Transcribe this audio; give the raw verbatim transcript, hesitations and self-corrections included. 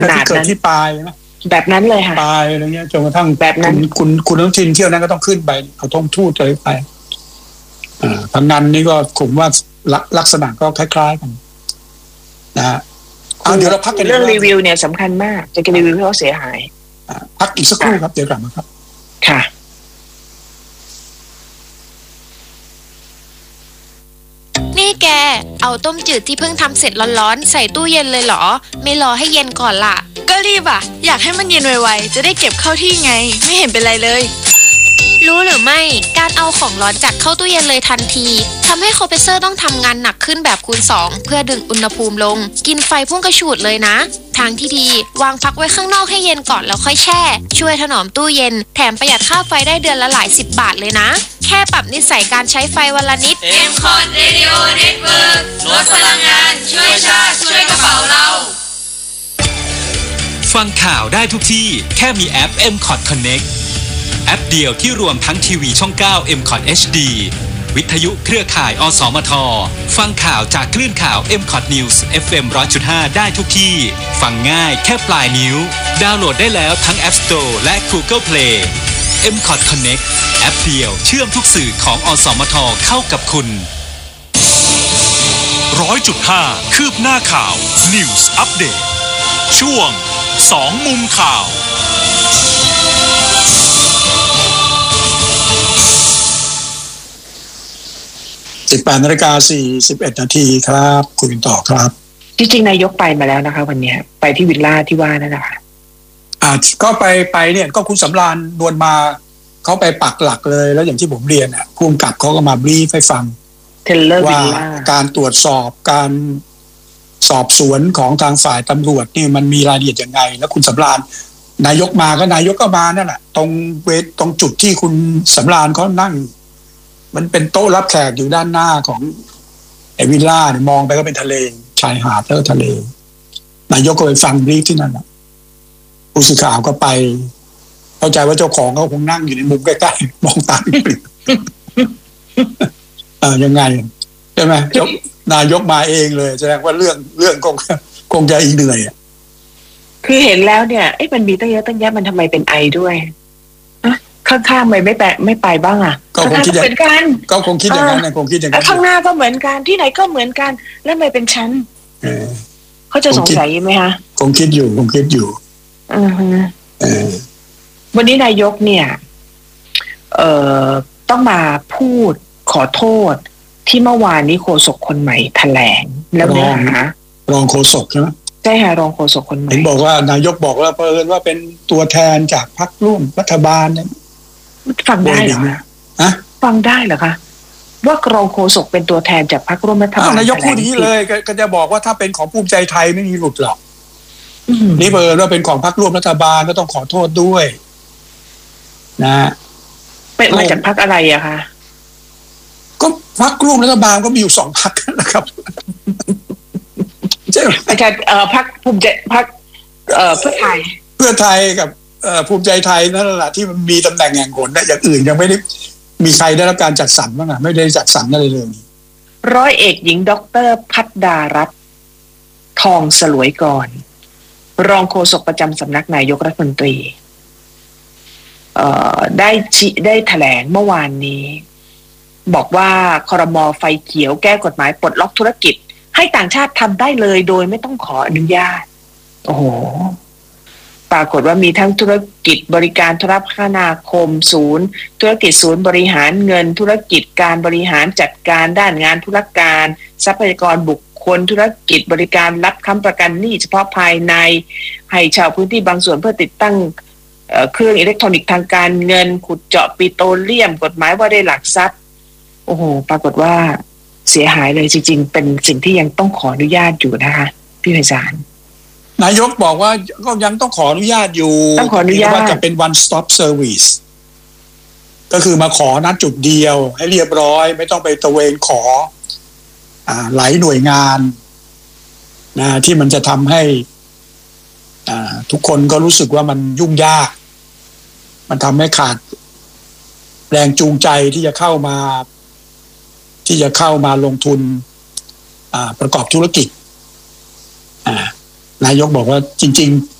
ขนาดนั้นที่ปลายนะแบบนั้นเลยค่ะปลายอะไรเงี้ยจนกระทั่งแบบนั้นคุณคุณต้องชินเที่ยวนั้นก็ต้องขึ้นไปเอาท่องทูตเลยไปอ่าพังงานนี่ก็ผมว่าลักษณะก็คล้ายๆกันนะฮะเอาเดี๋ยวเราพักกันเรื่องรีวิวเนี่ยสำคัญมากจะรีวิวให้เขาเสียหายพักอีกสักครู่ครับเดี๋ยวกลับมาครับค่ะนี่แกเอาต้มจืดที่เพิ่งทำเสร็จร้อนๆใส่ตู้เย็นเลยเหรอไม่รอให้เย็นก่อนล่ะก็รีบอ่ะอยากให้มันเย็นไวๆจะได้เก็บเข้าที่ไงไม่เห็นเป็นไรเลยรู้หรือไม่การเอาของร้อนจัดเข้าตู้เย็นเลยทันทีทำให้คอมเพรสเซอร์ต้องทำงานหนักขึ้นแบบคูณสองเพื่อดึงอุณหภูมิลงกินไฟพุ่งกระฉูดเลยนะทางที่ดีวางพักไว้ข้างนอกให้เย็นก่อนแล้วค่อยแช่ช่วยถนอมตู้เย็นแถมประหยัดค่าไฟได้เดือนละหลายสิบบาทเลยนะแค่ปรับนิสัยการใช้ไฟวันละนิดเอ็ม คอท Radio Network ลดพลังงานช่วยชาติช่วยกระเป๋าเราฟังข่าวได้ทุกที่แค่มีแอป เอ็ม คอท Connectแอปเดียวที่รวมทั้งทีวีช่อง เก้า เอ็ม คอท เอช ดี วิทยุเครือข่าย อสมท ฟังข่าวจากคลื่นข่าว เอ็ม คอท News เอฟ เอ็ม หนึ่งร้อยจุดห้า ได้ทุกที่ฟังง่ายแค่ปลายนิ้วดาวน์โหลดได้แล้วทั้ง App Store และ Google Play เอ็ม คอท Connect แอปเดียวเชื่อมทุกสื่อของอสมทเข้ากับคุณร้อยจุดห้า คืบหน้าข่าว News Update ช่วงสองมุมข่าวสิบแปดนาฬิกาสี่สิบเอ็ดนาทีครับคุยต่อครับจริงๆนายกไปมาแล้วนะคะวันนี้ไปที่วิลล่าที่ว่านั่นนะคะอ่าก็ไปไปเนี่ยก็คุณสำราญนวลมาเขาไปปักหลักเลยแล้วอย่างที่ผมเรียนอ่ะผู้กำกับเขาก็มาบรีฟให้ฟังว่าการตรวจสอบการสอบสวนของทางฝ่ายตำรวจนี่มันมีรายละเอียดยังไงแล้วคุณสำราญนายกมาก็นายกก็มานั่นแหละตรงเวทตรงจุดที่คุณสำราญเขานั่งมันเป็นโต๊ะรับแขกอยู่ด้านหน้าของไอ้วิลล่าเนี่ยมองไปก็เป็นทะเลชายหาดแล้วทะเลนายกก็ไปฟังบรีฟที่นั่นนะผู้สื่อข่าวก็ไปเข้าใจว่าเจ้าของเขาคงนั่งอยู่ในมุมใกล้ๆมองตาปิบๆเออยังไงใช่ไหมนายกมาเองเลยแสดงว่าเรื่องเรื่องคงคงจะอีกเหนื่อยอ่ะคือเห็นแล้วเนี่ยไอ้มันมีตั้งเยอะตั้งแยะมันทำไมเป็นไอด้วยข้างๆไม่ไม่ไปไม่ไปบ้างอ่ะก็คงคิดอย่างนั้นก็คงคิดอย่างนั้นคงคิดอย่างนั้นข้างหน้าก็เหมือนกันที่ไหนก็เหมือนกันแล้วไม่เป็นชั้นเขาจะสงสัยไหมคะคงคิดอยู่คงคิดอยู่อือฮึวันนี้นายกเนี่ยเอ่อต้องมาพูดขอโทษที่เมื่อวานนี้โฆษกคนใหม่แถลงแล้วเนื้อหารองโฆษกใช่ไหมใช่ค่ะรองโฆษกคนใหม่เห็นบอกว่านายกบอกว่าเพิ่นว่าเป็นตัวแทนจากพรรคร่วมรัฐบาลเนี่ยฟังได้เหรอฮะฟังได้เหรอคะว่ารองโฆษกเป็นตัวแทนจากพรรคร่วมรัฐบาลนายกพูดอย่างนี้เลยก็จะบอกว่าถ้าเป็นของภูมิใจไทยไม่มีหลุดหรอกนี่เพิ่นว่าเป็นของพรรคร่วมรัฐบาลก็ต้องขอโทษด้วยนะเป็นมาจากพรรคอะไรอะคะก็พรรคร่วมรัฐบาลก็มีอยู่สองพรรคนะครับใช่อาจารย์เอ่อพรรคภูมิใจพรรคเอ่อเพื่อไทยเพื่อไทยกับเอ่อภูมิใจไทยนั่นแหละที่มันมีตำแหน่งแห่งหนนะอย่างอื่นยังไม่ได้มีใครได้รับการจัดสรรบ้างอ่ะไม่ได้จัดสรรอะไรเลยร้อยเอกหญิงด็อกเตอร์ภัทรดารัตน์ทองสลวยกรรองโฆษกประจำสำนักนายกรัฐมนตรีเอ่อได้ชี้ได้แถลงเมื่อวานนี้บอกว่าครม.ไฟเขียวแก้กฎหมายปลดล็อกธุรกิจให้ต่างชาติทำได้เลยโดยไม่ต้องขออนุญาตโอ้โหปรากฏว่ามีทั้งธุรกิจบริการโทรคมนาคมศูนย์ธุรกิจศูนย์บริหารเงินธุรกิจการบริหารจัดการด้านงานธุรการทรัพยากรบุคคลธุรกิจบริการรับค้ำประกันหนี้เฉพาะภายในให้เช่าพื้นที่บางส่วนเพื่อติดตั้งเครื่องอิเล็กทรอนิกส์ทางการเงินขุดเจาะปิโตรเลียมกฎหมายว่าได้หลักทรัพย์โอ้โหปรากฏว่าเสียหายเลยจริงๆเป็นสิ่งที่ยังต้องขออนุญาตอยู่นะคะพี่ไพศาลนายกบอกว่าก็ยังต้องขออนุญาตอยู่ต้องขออนุญาตว่าจะเป็น one stop service ก็คือมาขอนัดจุดเดียวให้เรียบร้อยไม่ต้องไปตะเวนขออ่าหลายหน่วยงานนะที่มันจะทำให้อ่าทุกคนก็รู้สึกว่ามันยุ่งยากมันทำให้ขาดแรงจูงใจที่จะเข้ามาที่จะเข้ามาลงทุนอ่าประกอบธุรกิจอ่านายกบอกว่าจริง